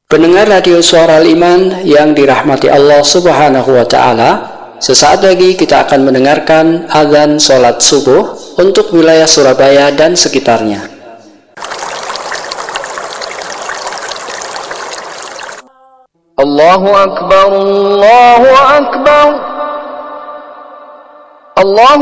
Pendengar radio Suara Al-Iman yang dirahmati Allah Subhanahu wa Ta'ala, sesaat lagi kita akan mendengarkan azan sholat subuh untuk wilayah Surabaya dan sekitarnya. Allahu Akbar, Allahu Akbar, Allahu